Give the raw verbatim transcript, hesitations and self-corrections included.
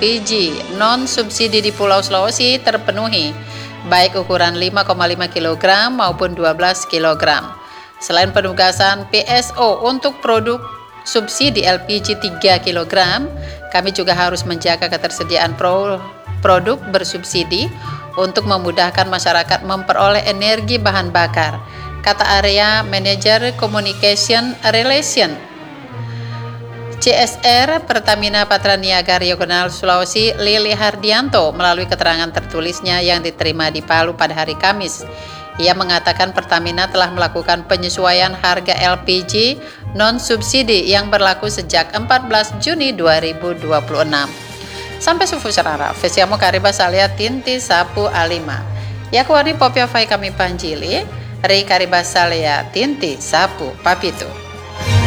P G non-subsidi di Pulau Sulawesi terpenuhi, baik ukuran lima koma lima kilogram maupun dua belas kilogram. Selain penugasan P S O untuk produk subsidi L P G tiga kilogram, kami juga harus menjaga ketersediaan pro produk bersubsidi untuk memudahkan masyarakat memperoleh energi bahan bakar, kata Area Manager Communication Relation C S R Pertamina Patraniaga Regional Sulawesi, Lili Hardianto, melalui keterangan tertulisnya yang diterima di Palu pada hari Kamis. Ia mengatakan Pertamina telah melakukan penyesuaian harga L P G non-subsidi yang berlaku sejak empat belas Juni dua ribu dua puluh enam. Sampai sufu serara, Vesiamo Kariba Salia Tinti Sapu Alima. Yakuani Popia Fai kami Panjili, Ri Kariba Salia Tinti Sapu Papito.